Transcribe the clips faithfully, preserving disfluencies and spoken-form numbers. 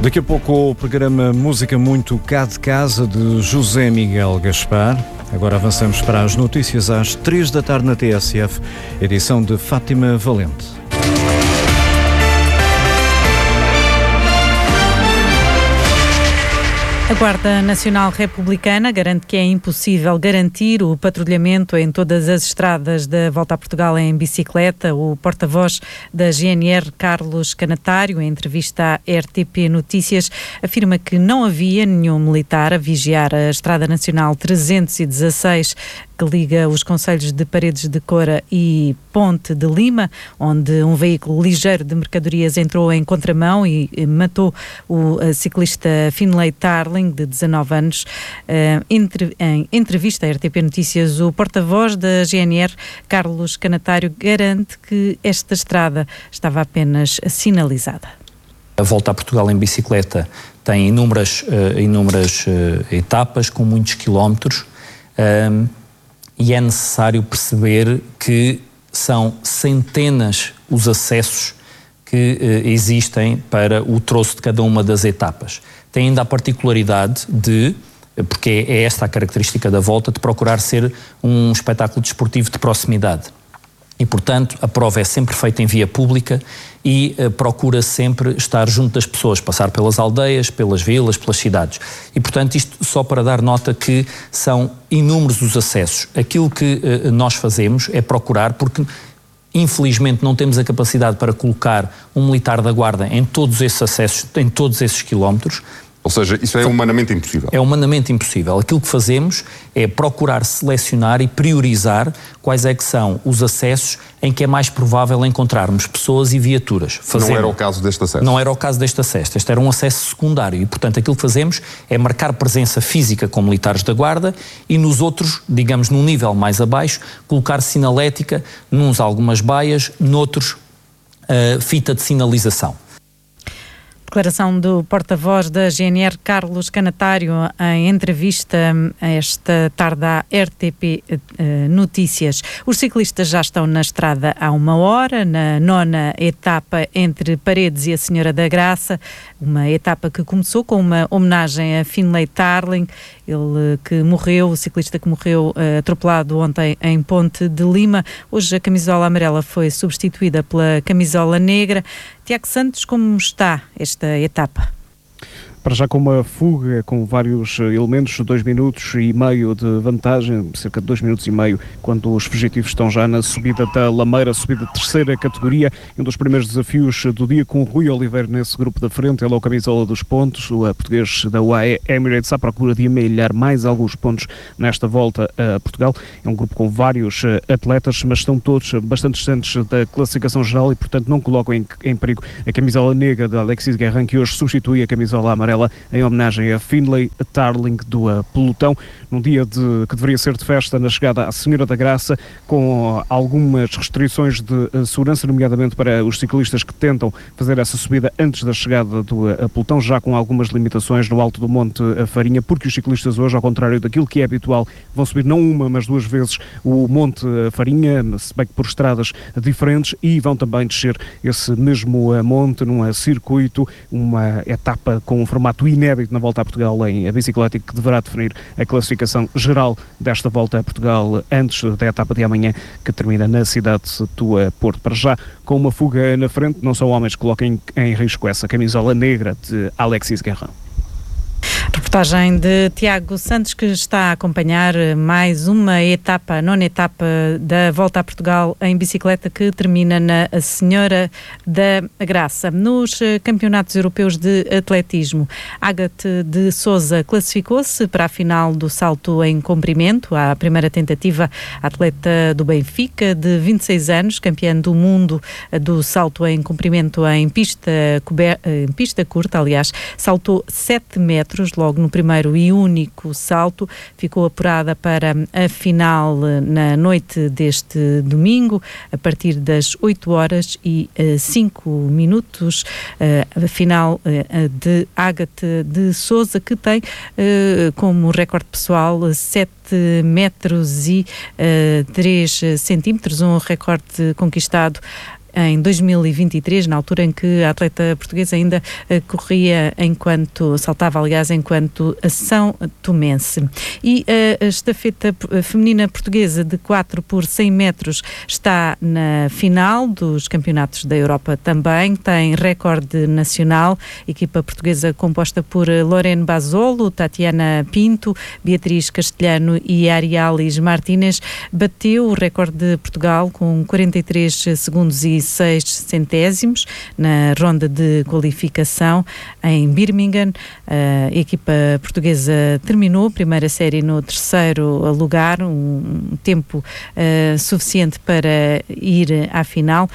Daqui a pouco o programa Música Muito Cá de Casa de José Miguel Gaspar. Agora avançamos para as notícias às três da tarde na T S F, edição de Fátima Valente. A Guarda Nacional Republicana garante que é impossível garantir o patrulhamento em todas as estradas da Volta a Portugal em bicicleta. O porta-voz da G N R, Carlos Canatário, em entrevista à R T P Notícias, afirma que não havia nenhum militar a vigiar a Estrada Nacional trezentos e dezasseis, que liga os concelhos de Paredes de Coura e Ponte de Lima, onde um veículo ligeiro de mercadorias entrou em contramão e matou o ciclista Finlay Tarling, de dezanove anos. Em entrevista à R T P Notícias, o porta-voz da G N R, Carlos Canatário, garante que esta estrada estava apenas sinalizada. A Volta a Portugal em bicicleta tem inúmeras, uh, inúmeras uh, etapas com muitos quilómetros. Um, E é necessário perceber que são centenas os acessos que eh, existem para o troço de cada uma das etapas. Tem ainda a particularidade de, porque é esta a característica da volta, de procurar ser um espetáculo desportivo de proximidade. E, portanto, a prova é sempre feita em via pública e uh, procura sempre estar junto das pessoas, passar pelas aldeias, pelas vilas, pelas cidades. E, portanto, isto só para dar nota que são inúmeros os acessos. Aquilo que uh, nós fazemos é procurar, porque infelizmente não temos a capacidade para colocar um militar da Guarda em todos esses acessos, em todos esses quilómetros. Ou seja, isso é humanamente impossível. É humanamente impossível. Aquilo que fazemos é procurar selecionar e priorizar quais é que são os acessos em que é mais provável encontrarmos pessoas e viaturas. Fazemos... Não era o caso deste acesso? Não era o caso deste acesso. Este era um acesso secundário e, portanto, aquilo que fazemos é marcar presença física com militares da Guarda e nos outros, digamos, num nível mais abaixo, colocar sinalética, nuns algumas baias, noutros uh, fita de sinalização. Declaração do porta-voz da G N R, Carlos Canatário, em entrevista esta tarde à R T P Notícias. Os ciclistas já estão na estrada há uma hora, na nona etapa entre Paredes e a Senhora da Graça, uma etapa que começou com uma homenagem a Finlay Tarling, ele que morreu, o ciclista que morreu atropelado ontem em Ponte de Lima. Hoje a camisola amarela foi substituída pela camisola negra. Tiago Santos, como está esta etapa? Para já com uma fuga, com vários elementos, dois minutos e meio de vantagem, cerca de dois minutos e meio, quando os fugitivos estão já na subida da Lameira, subida de terceira categoria, um dos primeiros desafios do dia com o Rui Oliveira nesse grupo da frente. Ele é o camisola dos pontos, o português da U A E Emirates, à procura de amealhar mais alguns pontos nesta volta a Portugal. É um grupo com vários atletas, mas estão todos bastante distantes da classificação geral e, portanto, não colocam em, em perigo a camisola negra de Alexis Guerrin, que hoje substitui a camisola amarela em homenagem a Finlay Tarling do uh, pelotão, num dia de, que deveria ser de festa na chegada à Senhora da Graça, com uh, algumas restrições de uh, segurança, nomeadamente para os ciclistas que tentam fazer essa subida antes da chegada do uh, pelotão, já com algumas limitações no alto do Monte uh, Farinha, porque os ciclistas hoje, ao contrário daquilo que é habitual, vão subir não uma, mas duas vezes o Monte uh, Farinha, se bem que por estradas diferentes, e vão também descer esse mesmo uh, monte num uh, circuito, uma etapa com um formato inédito na Volta a Portugal em bicicleta, que deverá definir a classificação geral desta Volta a Portugal antes da etapa de amanhã, que termina na cidade do Porto. Para já, com uma fuga na frente, não são homens que coloquem em risco essa camisola negra de Alexis Guerrin. Reportagem de Tiago Santos, que está a acompanhar mais uma etapa, a nona etapa da Volta a Portugal em bicicleta, que termina na Senhora da Graça. Nos campeonatos europeus de atletismo, Ágate de Sousa classificou-se para a final do salto em comprimento. À primeira tentativa, a atleta do Benfica, de vinte e seis anos, campeã do mundo do salto em comprimento em pista, em pista curta, aliás, saltou sete metros logo no primeiro e único salto. Ficou apurada para a final na noite deste domingo, a partir das oito horas e cinco minutos. A final de Ágate de Sousa, que tem como recorde pessoal sete metros e três centímetros, um recorde conquistado em dois mil e vinte e três, na altura em que a atleta portuguesa ainda uh, corria enquanto, saltava aliás, enquanto São Tomense. E uh, a estafeta feminina portuguesa de quatro por cem metros está na final dos campeonatos da Europa também, tem recorde nacional, equipa portuguesa composta por Lorene Basolo, Tatiana Pinto, Beatriz Castelhano e Arialis Martínez, bateu o recorde de Portugal com quarenta e três segundos e seis centésimos na ronda de qualificação em Birmingham. A equipa portuguesa terminou a primeira série no terceiro lugar, um tempo uh, suficiente para ir à final.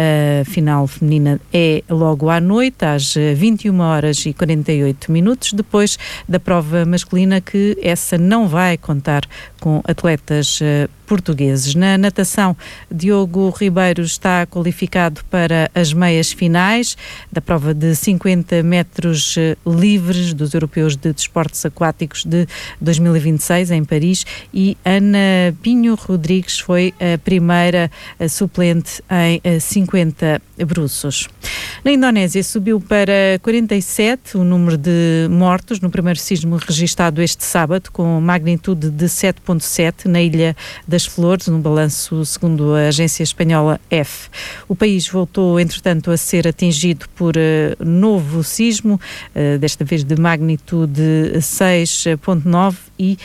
A final feminina é logo à noite, às vinte e uma horas e quarenta e oito minutos, depois da prova masculina, que essa não vai contar com atletas uh, portugueses. Na natação, Diogo Ribeiro está qualificado para as meias finais da prova de cinquenta metros uh, livres dos europeus de desportos aquáticos de dois mil e vinte e seis em Paris, e Ana Pinho Rodrigues foi a primeira uh, suplente em uh, cinquenta bruços. Na Indonésia subiu para quarenta e sete o número de mortos no primeiro sismo registado este sábado, com magnitude de sete vírgula sete na Ilha das Flores, num balanço segundo a agência espanhola F. O país voltou, entretanto, a ser atingido por uh, novo sismo, uh, desta vez de magnitude seis vírgula nove, e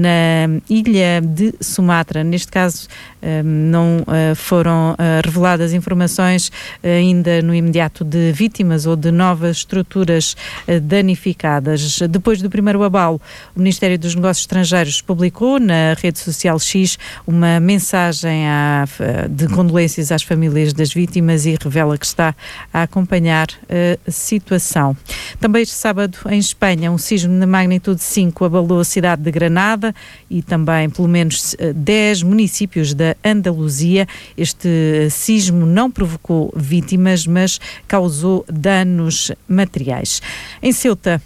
na ilha de Sumatra. Neste caso, uh, não uh, foram uh, reveladas informações uh, ainda no imediato de vítimas ou de novas estruturas uh, danificadas. Depois do primeiro abalo, o Ministério dos Negócios Estrangeiros publicou na rede social X uma mensagem à, de condolências às famílias das vítimas e revela que está a acompanhar a situação. Também este sábado, em Espanha, um sismo de magnitude cinco abalou a cidade de Granada e também pelo menos dez municípios da Andaluzia. Este sismo não provocou vítimas, mas causou danos materiais. Em Ceuta,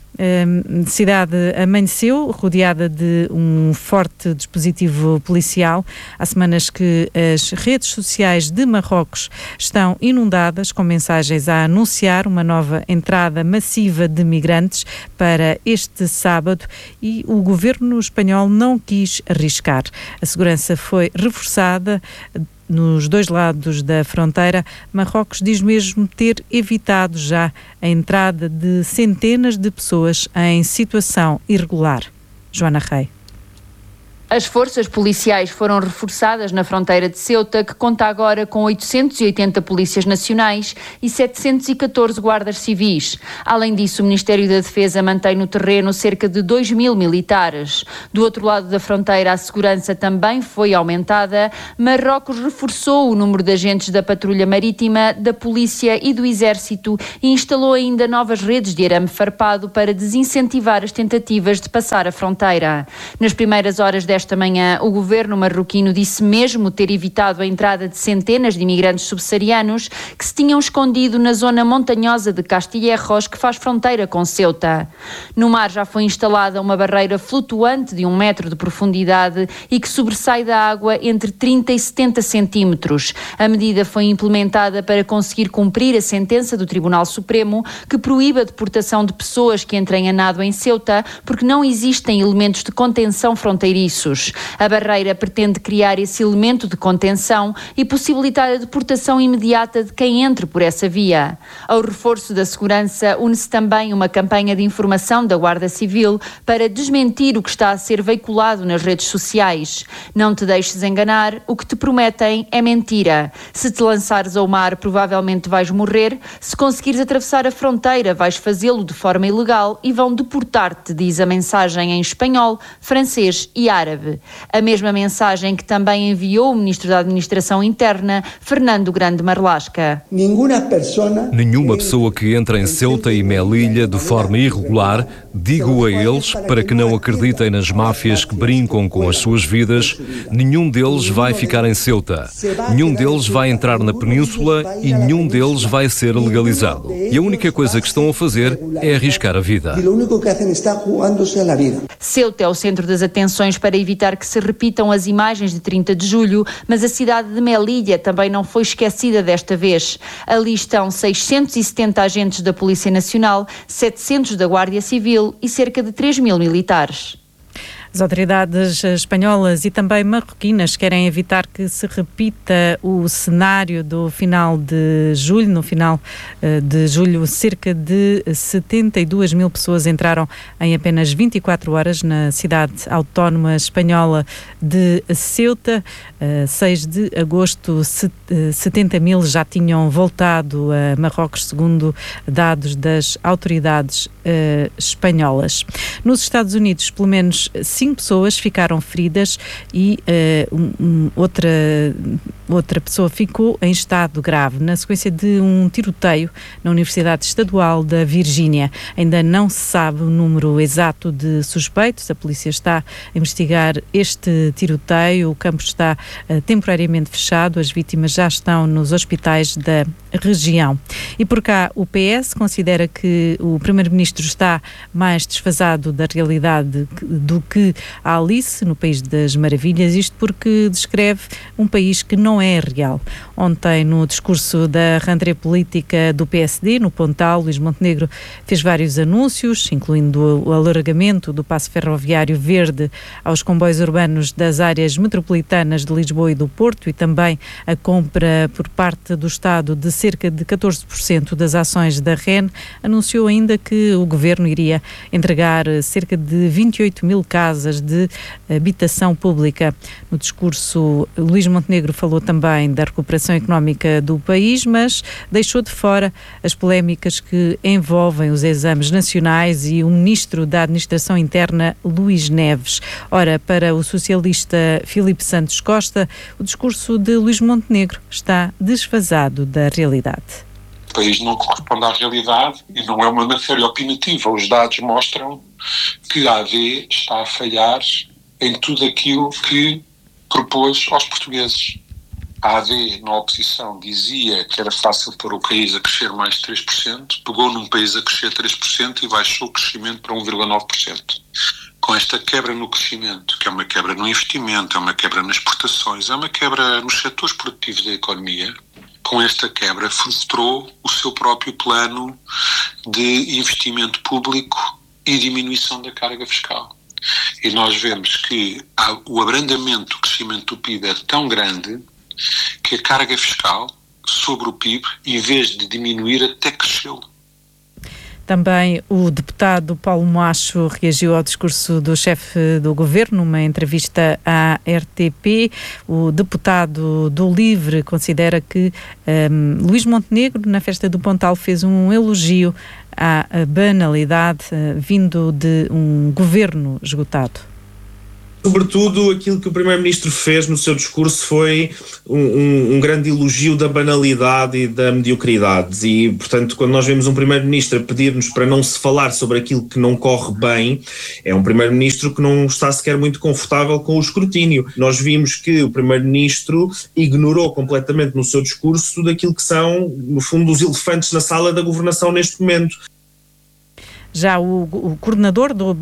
a cidade amanheceu rodeada de um forte dispositivo policial. Há semanas que as redes sociais de Marrocos estão inundadas com mensagens a anunciar uma nova entrada massiva de migrantes para este sábado, e o governo espanhol não quis arriscar. A segurança foi reforçada nos dois lados da fronteira. Marrocos diz mesmo ter evitado já a entrada de centenas de pessoas em situação irregular. Joana Rei. As forças policiais foram reforçadas na fronteira de Ceuta, que conta agora com oitocentos e oitenta polícias nacionais e setecentos e catorze guardas civis. Além disso, o Ministério da Defesa mantém no terreno cerca de dois mil militares. Do outro lado da fronteira, a segurança também foi aumentada. Marrocos reforçou o número de agentes da patrulha marítima, da polícia e do exército e instalou ainda novas redes de arame farpado para desincentivar as tentativas de passar a fronteira. Nas primeiras horas desta Esta manhã, o governo marroquino disse mesmo ter evitado a entrada de centenas de imigrantes subsaarianos que se tinham escondido na zona montanhosa de Castilleros, que faz fronteira com Ceuta. No mar já foi instalada uma barreira flutuante de um metro de profundidade e que sobressai da água entre trinta e setenta centímetros. A medida foi implementada para conseguir cumprir a sentença do Tribunal Supremo que proíbe a deportação de pessoas que entrem a nado em Ceuta porque não existem elementos de contenção fronteiriços. A barreira pretende criar esse elemento de contenção e possibilitar a deportação imediata de quem entre por essa via. Ao reforço da segurança, une-se também uma campanha de informação da Guarda Civil para desmentir o que está a ser veiculado nas redes sociais. Não te deixes enganar, o que te prometem é mentira. Se te lançares ao mar, provavelmente vais morrer. Se conseguires atravessar a fronteira, vais fazê-lo de forma ilegal e vão deportar-te, diz a mensagem em espanhol, francês e árabe. A mesma mensagem que também enviou o Ministro da Administração Interna, Fernando Grande Marlasca. Nenhuma pessoa que entra em Ceuta e Melilla de forma irregular, digo a eles, para que não acreditem nas máfias que brincam com as suas vidas, nenhum deles vai ficar em Ceuta. Nenhum deles vai entrar na península e nenhum deles vai ser legalizado. E a única coisa que estão a fazer é arriscar a vida. Ceuta é o centro das atenções para evitar que se repitam as imagens de trinta de julho, mas a cidade de Melilla também não foi esquecida desta vez. Ali estão seiscentos e setenta agentes da Polícia Nacional, setecentos da Guardia Civil e cerca de três mil militares. As autoridades espanholas e também marroquinas querem evitar que se repita o cenário do final de julho. No final de julho, cerca de setenta e duas mil pessoas entraram em apenas vinte e quatro horas na cidade autónoma espanhola de Ceuta. seis de agosto, setenta mil já tinham voltado a Marrocos, segundo dados das autoridades espanholas. Nos Estados Unidos, pelo menos cinco pessoas ficaram feridas e uh, um, um, outra, outra pessoa ficou em estado grave na sequência de um tiroteio na Universidade Estadual da Virgínia. Ainda não se sabe o número exato de suspeitos. A polícia está a investigar este tiroteio. O campo está uh, temporariamente fechado. As vítimas já estão nos hospitais da região. E por cá, o P S considera que o primeiro-ministro está mais desfasado da realidade do que a Alice no País das Maravilhas, isto porque descreve um país que não é real. Ontem, no discurso da rentrée política do P S D, no Pontal, Luís Montenegro fez vários anúncios, incluindo o alargamento do passo ferroviário verde aos comboios urbanos das áreas metropolitanas de Lisboa e do Porto e também a compra por parte do Estado de cerca de catorze por cento das ações da R E N. Anunciou ainda que o Governo iria entregar cerca de vinte e oito mil casas de habitação pública. No discurso, Luís Montenegro falou também da recuperação económica do país, mas deixou de fora as polémicas que envolvem os exames nacionais e o Ministro da Administração Interna, Luís Neves. Ora, para o socialista Filipe Santos Costa, o discurso de Luís Montenegro está desfasado da realidade. O país não corresponde à realidade e não é uma matéria opinativa. Os dados mostram que a AD está a falhar em tudo aquilo que propôs aos portugueses. A AD, na oposição, dizia que era fácil pôr o país a crescer mais de três por cento, pegou num país a crescer três por cento e baixou o crescimento para um vírgula nove por cento. Com esta quebra no crescimento, que é uma quebra no investimento, é uma quebra nas exportações, é uma quebra nos setores produtivos da economia, com esta quebra frustrou o seu próprio plano de investimento público e diminuição da carga fiscal. E nós vemos que o abrandamento do crescimento do P I B é tão grande que a carga fiscal sobre o P I B, em vez de diminuir, até cresceu. Também o deputado Paulo Moacho reagiu ao discurso do chefe do governo numa entrevista à R T P. O deputado do Livre considera que um, Luís Montenegro, na festa do Pontal, fez um elogio à banalidade uh, vindo de um governo esgotado. Sobretudo, aquilo que o Primeiro-Ministro fez no seu discurso foi um, um, um grande elogio da banalidade e da mediocridade. E, portanto, quando nós vemos um Primeiro-Ministro a pedir-nos para não se falar sobre aquilo que não corre bem, é um Primeiro-Ministro que não está sequer muito confortável com o escrutínio. Nós vimos que o Primeiro-Ministro ignorou completamente no seu discurso tudo aquilo que são, no fundo, os elefantes na sala da governação neste momento. Já o, o coordenador do